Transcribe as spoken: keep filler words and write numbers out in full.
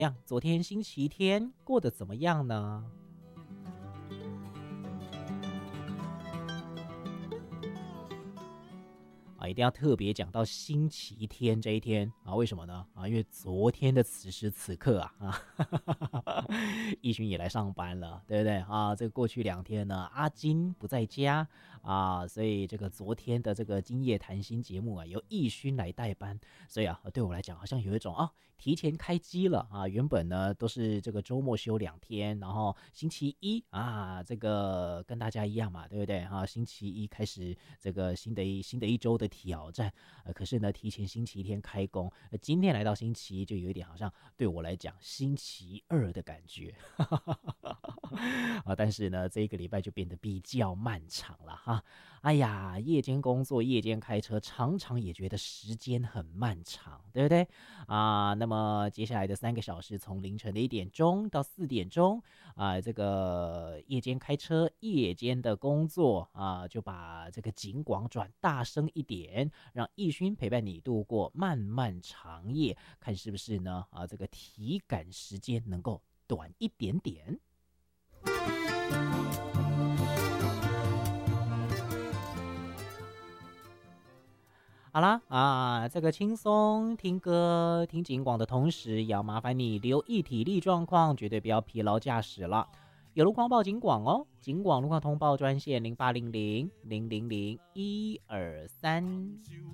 样？昨天星期天过得怎么样呢？啊，一定要特别讲到星期天这一天啊，为什么呢？啊，因为昨天的此时此刻啊，啊，奕勋也来上班了，对不对啊？这个过去两天呢，阿金不在家啊，所以这个昨天的这个今夜谈心节目啊，由奕勋来代班，所以啊，对我来讲好像有一种啊，提前开机了啊。原本呢都是这个周末休两天，然后星期一啊，这个跟大家一样嘛，对不对啊？星期一开始这个新的一新的一周的挑战，呃，可是呢，提前星期天开工，呃，今天来到星期一，就有一点好像对我来讲星期二的感觉，啊，但是呢，这一个礼拜就变得比较漫长了哈。哎呀，夜间工作、夜间开车，常常也觉得时间很漫长，对不对啊？那么接下来的三个小时，从凌晨的一点钟到四点钟啊，这个夜间开车、夜间的工作啊，就把这个警广转大声一点，让奕勋陪伴你度过漫漫长夜，看是不是呢？啊，这个体感时间能够短一点点。好啦啊，这个轻松听歌、听警广的同时，也要麻烦你留意体力状况，绝对不要疲劳驾驶了。有路况报警广哦，警广路况通报专线零八零零零零零一二三。